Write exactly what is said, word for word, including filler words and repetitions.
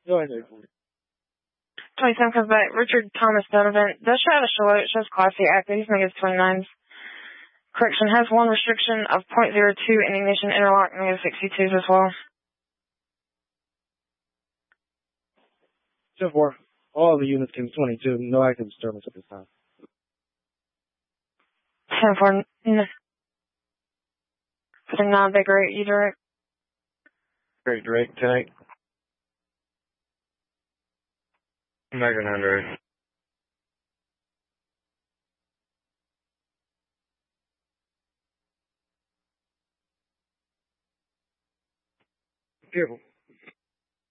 Go ahead. twenty-seven comes back. Richard Thomas Donovan does show out a show. It shows Class C active. He's negative twenty-nines. Correction, has one restriction of point zero two in ignition interlock, negative sixty-twos as well. ten four. All the units can twenty-two. No active disturbance at this time. ten four. nine big rate, you direct. Great direct, ten eight. American one hundred. Beautiful.